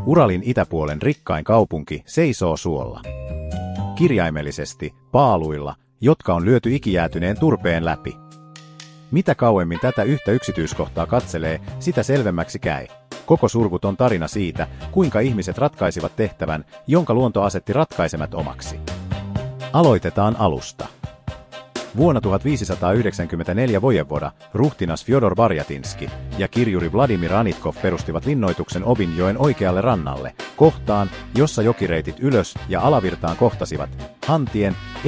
Uralin itäpuolen rikkain kaupunki seisoo suolla. Kirjaimellisesti paaluilla, jotka on lyöty ikijäätyneen turpeen läpi. Mitä kauemmin tätä yhtä yksityiskohtaa katselee, sitä selvemmäksi käy. Koko surkuton tarina siitä, kuinka ihmiset ratkaisivat tehtävän, jonka luonto asetti ratkaisemat omaksi. Aloitetaan alusta. Vuonna 1594 vojevoda, ruhtinas Fjodor Barjatinski ja kirjuri Vladimir Anitkov perustivat linnoituksen Obinjoen oikealle rannalle, kohtaan, jossa jokireitit ylös- ja alavirtaan kohtasivat, hantien